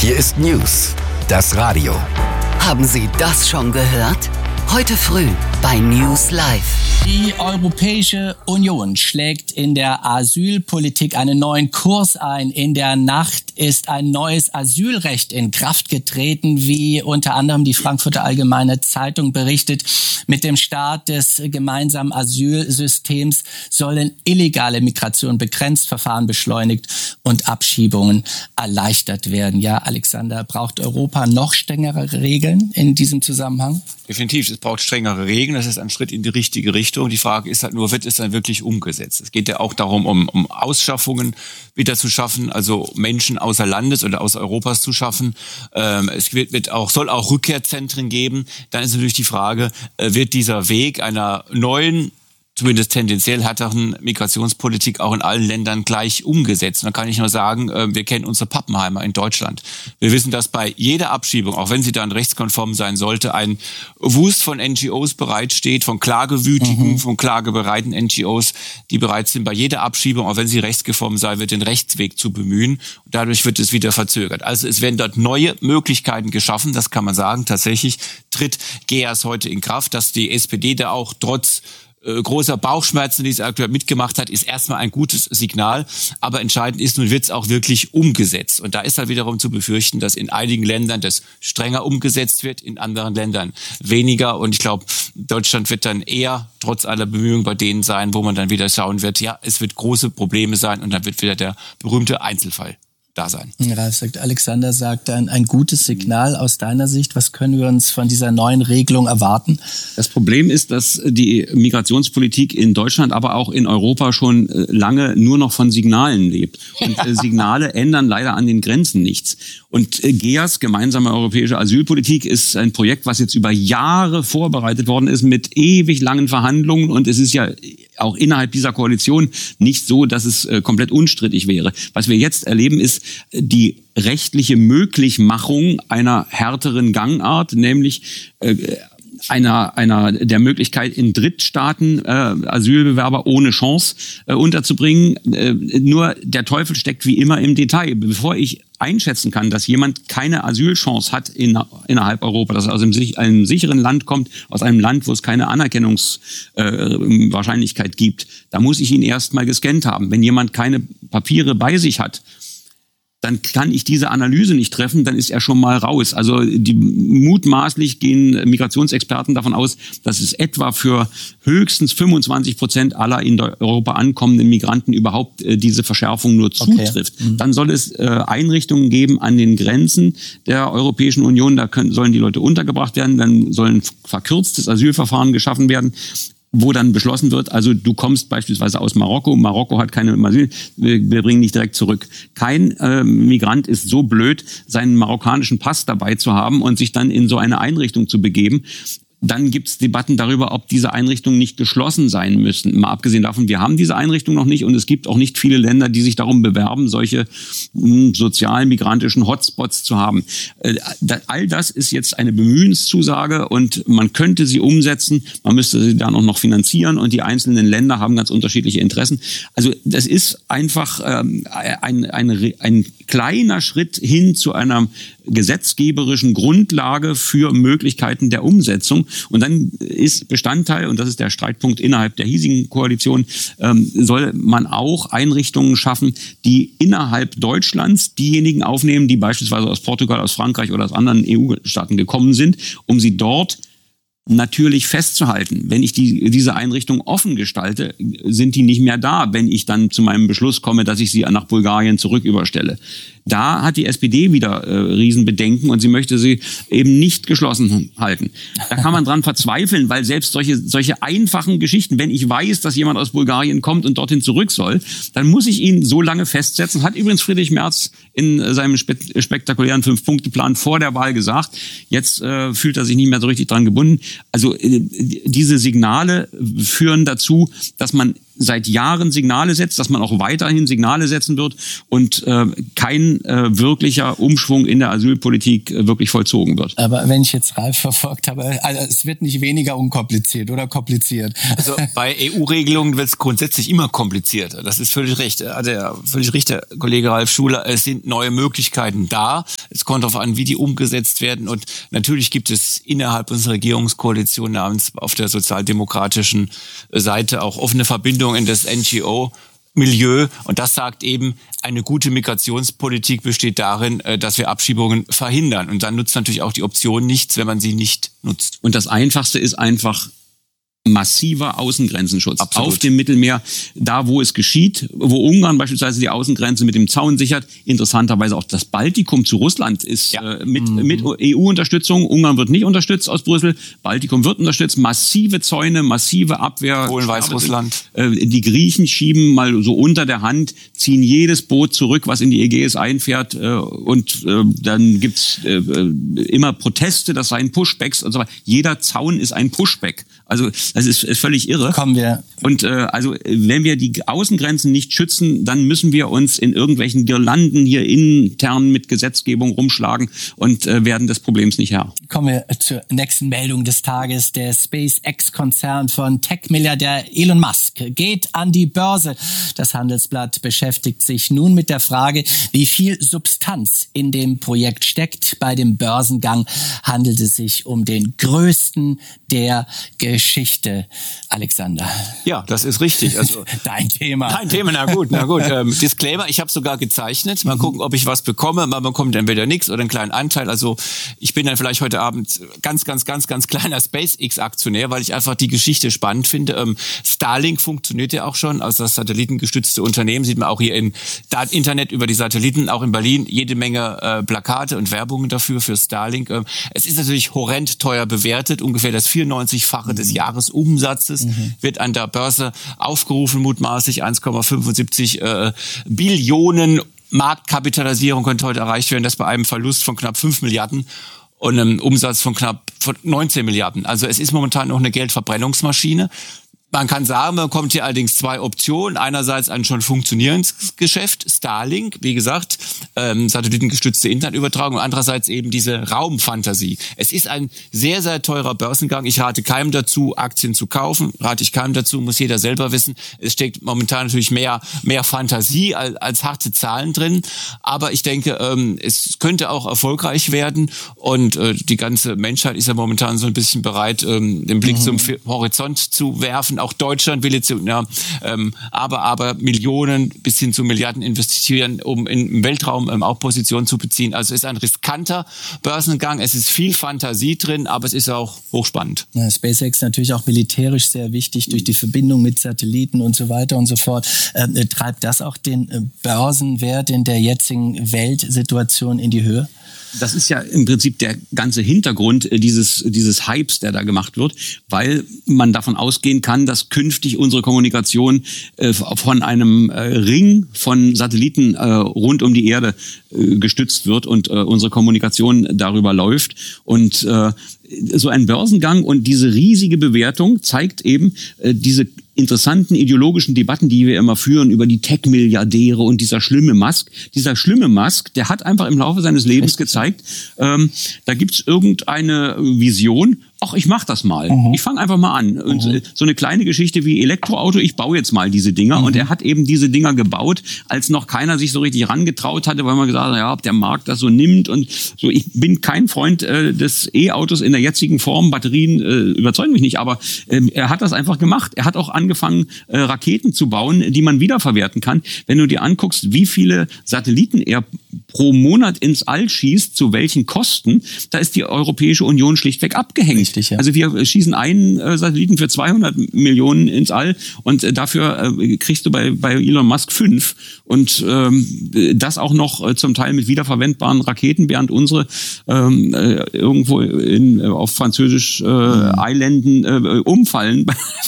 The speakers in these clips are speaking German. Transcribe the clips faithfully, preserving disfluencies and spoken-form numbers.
Hier ist News, das Radio. Haben Sie das schon gehört? Heute früh bei News Live. Die Europäische Union schlägt in der Asylpolitik einen neuen Kurs ein. In der Nacht ist ein neues Asylrecht in Kraft getreten, wie unter anderem die Frankfurter Allgemeine Zeitung berichtet. Mit dem Start des gemeinsamen Asylsystems sollen illegale Migration begrenzt, Verfahren beschleunigt und Abschiebungen erleichtert werden. Ja, Alexander, braucht Europa noch strengere Regeln in diesem Zusammenhang? Definitiv, es braucht strengere Regeln. Das ist ein Schritt in die richtige Richtung. Die Frage ist halt nur, wird es dann wirklich umgesetzt? Es geht ja auch darum, um, um Ausschaffungen wieder zu schaffen, also Menschen außer Landes oder aus Europas zu schaffen. Ähm, es wird, wird auch, soll auch Rückkehrzentren geben. Dann ist natürlich die Frage, äh, wird dieser Weg einer neuen, zumindest tendenziell härteren Migrationspolitik auch in allen Ländern gleich umgesetzt. Und da kann ich nur sagen, wir kennen unsere Pappenheimer in Deutschland. Wir wissen, dass bei jeder Abschiebung, auch wenn sie dann rechtskonform sein sollte, ein Wust von N G Os bereitsteht, von klagewütigen, mhm. von klagebereiten N G Os, die bereit sind, bei jeder Abschiebung, auch wenn sie rechtskonform sei, wird den Rechtsweg zu bemühen. Und dadurch wird es wieder verzögert. Also es werden dort neue Möglichkeiten geschaffen, das kann man sagen. Tatsächlich tritt G E A S heute in Kraft, dass die S P D da auch trotz großer Bauchschmerzen, die sie aktuell mitgemacht hat, ist erstmal ein gutes Signal. Aber entscheidend ist, nun wird es auch wirklich umgesetzt. Und da ist halt wiederum zu befürchten, dass in einigen Ländern das strenger umgesetzt wird, in anderen Ländern weniger. Und ich glaube, Deutschland wird dann eher trotz aller Bemühungen bei denen sein, wo man dann wieder schauen wird, ja, es wird große Probleme sein und dann wird wieder der berühmte Einzelfall da sein. Ralf sagt, Alexander sagt ein, ein gutes Signal aus deiner Sicht. Was können wir uns von dieser neuen Regelung erwarten? Das Problem ist, dass die Migrationspolitik in Deutschland, aber auch in Europa schon lange nur noch von Signalen lebt. Und ja. Signale ändern leider an den Grenzen nichts. Und G E A S, gemeinsame europäische Asylpolitik, ist ein Projekt, was jetzt über Jahre vorbereitet worden ist mit ewig langen Verhandlungen. Und es ist ja auch innerhalb dieser Koalition nicht so, dass es äh, komplett unstrittig wäre. Was wir jetzt erleben, ist die rechtliche Möglichmachung einer härteren Gangart, nämlich äh, einer einer der Möglichkeit, in Drittstaaten äh, Asylbewerber ohne Chance äh, unterzubringen. Äh, nur der Teufel steckt wie immer im Detail. Bevor ich einschätzen kann, dass jemand keine Asylchance hat in, innerhalb Europa, dass er aus einem, einem sicheren Land kommt, aus einem Land, wo es keine Anerkennungswahrscheinlichkeit äh, gibt, da muss ich ihn erst mal gescannt haben. Wenn jemand keine Papiere bei sich hat, dann kann ich diese Analyse nicht treffen, dann ist er schon mal raus. Also die, mutmaßlich gehen Migrationsexperten davon aus, dass es etwa für höchstens fünfundzwanzig Prozent aller in Europa ankommenden Migranten überhaupt äh, diese Verschärfung nur zutrifft. Okay. Mhm. Dann soll es äh, Einrichtungen geben an den Grenzen der Europäischen Union, da können, sollen die Leute untergebracht werden, dann sollen verkürztes Asylverfahren geschaffen werden, wo dann beschlossen wird, also du kommst beispielsweise aus Marokko, Marokko hat keine Asyl, wir, wir bringen dich direkt zurück. Kein äh, Migrant ist so blöd, seinen marokkanischen Pass dabei zu haben und sich dann in so eine Einrichtung zu begeben. Dann gibt es Debatten darüber, ob diese Einrichtungen nicht geschlossen sein müssen. Mal abgesehen davon, wir haben diese Einrichtung noch nicht und es gibt auch nicht viele Länder, die sich darum bewerben, solche mh, sozial-migrantischen Hotspots zu haben. Äh, da, all das ist jetzt eine Bemühenszusage und man könnte sie umsetzen, man müsste sie dann auch noch finanzieren und die einzelnen Länder haben ganz unterschiedliche Interessen. Also das ist einfach ähm, ein, ein, ein kleiner Schritt hin zu einer gesetzgeberischen Grundlage für Möglichkeiten der Umsetzung. Und dann ist Bestandteil, und das ist der Streitpunkt innerhalb der hiesigen Koalition, ähm, soll man auch Einrichtungen schaffen, die innerhalb Deutschlands diejenigen aufnehmen, die beispielsweise aus Portugal, aus Frankreich oder aus anderen E U-Staaten gekommen sind, um sie dort natürlich festzuhalten. Wenn ich die, diese Einrichtung offen gestalte, sind die nicht mehr da, wenn ich dann zu meinem Beschluss komme, dass ich sie nach Bulgarien zurücküberstelle. Da hat die S P D wieder äh, Riesenbedenken und sie möchte sie eben nicht geschlossen halten. Da kann man dran verzweifeln, weil selbst solche solche einfachen Geschichten, wenn ich weiß, dass jemand aus Bulgarien kommt und dorthin zurück soll, dann muss ich ihn so lange festsetzen. Hat übrigens Friedrich Merz in äh, seinem spe spektakulären Fünf-Punkte-Plan vor der Wahl gesagt. Jetzt äh, fühlt er sich nicht mehr so richtig dran gebunden. Also äh, diese Signale führen dazu, dass man seit Jahren Signale setzt, dass man auch weiterhin Signale setzen wird und äh, kein äh, wirklicher Umschwung in der Asylpolitik äh, wirklich vollzogen wird. Aber wenn ich jetzt Ralf verfolgt habe, also es wird nicht weniger unkompliziert oder kompliziert. Also bei E U-Regelungen wird es grundsätzlich immer komplizierter. Das ist völlig recht. Hat er völlig recht, der Kollege Ralf Schuler. Es sind neue Möglichkeiten da. Es kommt darauf an, wie die umgesetzt werden. Und natürlich gibt es innerhalb unserer Regierungskoalition namens auf der sozialdemokratischen Seite auch offene Verbindungen in das N G O-Milieu. Und das sagt eben, eine gute Migrationspolitik besteht darin, dass wir Abschiebungen verhindern. Und dann nutzt natürlich auch die Option nichts, wenn man sie nicht nutzt. Und das Einfachste ist einfach massiver Außengrenzenschutz. Absolut. Auf dem Mittelmeer, da wo es geschieht, wo Ungarn beispielsweise die Außengrenze mit dem Zaun sichert, interessanterweise auch das Baltikum zu Russland ist ja. äh, mit, mhm. mit E U-Unterstützung. Ungarn wird nicht unterstützt aus Brüssel, Baltikum wird unterstützt, massive Zäune, massive Abwehr. Polen, Weißrussland. Äh, die Griechen schieben mal so unter der Hand, ziehen jedes Boot zurück, was in die Ägäis einfährt äh, und äh, dann gibt's äh, immer Proteste, das seien Pushbacks und so weiter. Jeder Zaun ist ein Pushback. Also das ist, ist völlig irre. Kommen wir. Und äh, also wenn wir die Außengrenzen nicht schützen, dann müssen wir uns in irgendwelchen Girlanden hier intern mit Gesetzgebung rumschlagen und äh, werden des Problems nicht Herr. Kommen wir zur nächsten Meldung des Tages. Der SpaceX-Konzern von Tech-Milliardär Elon Musk geht an die Börse. Das Handelsblatt beschäftigt sich nun mit der Frage, wie viel Substanz in dem Projekt steckt. Bei dem Börsengang handelt es sich um den größten der Geschichte. Alexander. Ja, das ist richtig. Also dein Thema. Dein Thema, na gut, na gut. Ähm, Disclaimer, ich habe sogar gezeichnet. Mal gucken, ob ich was bekomme. Man bekommt entweder nichts oder einen kleinen Anteil. Also ich bin dann vielleicht heute Abend ganz, ganz, ganz, ganz kleiner SpaceX-Aktionär, weil ich einfach die Geschichte spannend finde. Ähm, Starlink funktioniert ja auch schon. Also das satellitengestützte Unternehmen sieht man auch hier im Internet über die Satelliten, auch in Berlin, jede Menge äh, Plakate und Werbungen dafür für Starlink. Ähm, es ist natürlich horrend teuer bewertet, ungefähr das vierundneunzigfache des Jahresumsatzes mhm. wird an der Börse aufgerufen, mutmaßlich eins Komma fünfundsiebzig äh, Billionen Marktkapitalisierung könnte heute erreicht werden, das bei einem Verlust von knapp fünf Milliarden und einem Umsatz von knapp neunzehn Milliarden. Also es ist momentan noch eine Geldverbrennungsmaschine. Man kann sagen, man bekommt hier allerdings zwei Optionen. Einerseits ein schon funktionierendes Geschäft, Starlink, wie gesagt, ähm, satellitengestützte Internetübertragung, und andererseits eben diese Raumfantasie. Es ist ein sehr, sehr teurer Börsengang. Ich rate keinem dazu, Aktien zu kaufen. Rate ich keinem dazu, muss jeder selber wissen. Es steckt momentan natürlich mehr, mehr Fantasie als, als harte Zahlen drin. Aber ich denke, ähm, es könnte auch erfolgreich werden. Und äh, die ganze Menschheit ist ja momentan so ein bisschen bereit, ähm, den Blick mhm. zum Horizont zu werfen. Auch Deutschland will jetzt ja, ähm, aber aber Millionen bis hin zu Milliarden investieren, um im Weltraum ähm, auch Positionen zu beziehen. Also es ist ein riskanter Börsengang. Es ist viel Fantasie drin, aber es ist auch hochspannend. Ja, SpaceX natürlich auch militärisch sehr wichtig durch die Verbindung mit Satelliten und so weiter und so fort. Äh, treibt das auch den äh, Börsenwert in der jetzigen Weltsituation in die Höhe? Das ist ja im Prinzip der ganze Hintergrund dieses, dieses Hypes, der da gemacht wird, weil man davon ausgehen kann, dass künftig unsere Kommunikation äh, von einem äh, Ring von Satelliten äh, rund um die Erde äh, gestützt wird und äh, unsere Kommunikation darüber läuft. Und äh, so ein Börsengang und diese riesige Bewertung zeigt eben äh, diese interessanten ideologischen Debatten, die wir immer führen über die Tech-Milliardäre und dieser schlimme Musk. Dieser schlimme Musk, der hat einfach im Laufe seines Lebens gezeigt, ähm, da gibt's irgendeine Vision, ach, ich mach das mal. Mhm. Ich fange einfach mal an. Und mhm. so eine kleine Geschichte wie Elektroauto, ich baue jetzt mal diese Dinger. Mhm. Und er hat eben diese Dinger gebaut, als noch keiner sich so richtig rangetraut hatte, weil man gesagt hat, ja, ob der Markt das so nimmt. Und so, ich bin kein Freund äh, des E-Autos in der jetzigen Form. Batterien äh, überzeugen mich nicht, aber äh, er hat das einfach gemacht. Er hat auch angefangen, äh, Raketen zu bauen, die man wiederverwerten kann. Wenn du dir anguckst, wie viele Satelliten er pro Monat ins All schießt, zu welchen Kosten, da ist die Europäische Union schlichtweg abgehängt. Richtig, ja. Also wir schießen einen äh, Satelliten für zweihundert Millionen ins All und äh, dafür äh, kriegst du bei, bei Elon Musk fünf. Und ähm, das auch noch äh, zum Teil mit wiederverwendbaren Raketen, während unsere ähm, äh, irgendwo in, äh, auf französisch äh, mhm. Eilanden äh, umfallen.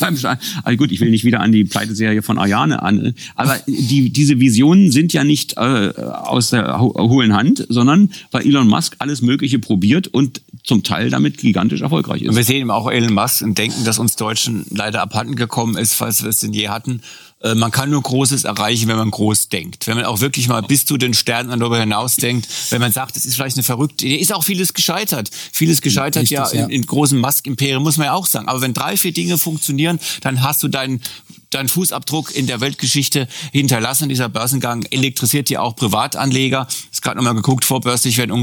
Also gut, ich will nicht wieder an die Pleiteserie von Ariane an, aber die, diese Visionen sind ja nicht äh, aus der hohlen Hand, sondern weil Elon Musk alles Mögliche probiert und zum Teil damit gigantisch erfolgreich ist. Und wir sehen eben auch Elon Musk und denken, dass uns Deutschen leider abhanden gekommen ist, falls wir es denn je hatten. Man kann nur Großes erreichen, wenn man groß denkt. Wenn man auch wirklich mal bis zu den Sternen und darüber hinaus denkt. Wenn man sagt, das ist vielleicht eine verrückte Idee. Ist auch vieles gescheitert. Vieles gescheitert Richtig, ja, ja in, in großen Musk-Imperien, muss man ja auch sagen. Aber wenn drei, vier Dinge funktionieren, dann hast du deinen deinen Fußabdruck in der Weltgeschichte hinterlassen. Dieser Börsengang elektrisiert ja auch Privatanleger. Ich habe gerade nochmal geguckt, vorbörslich werden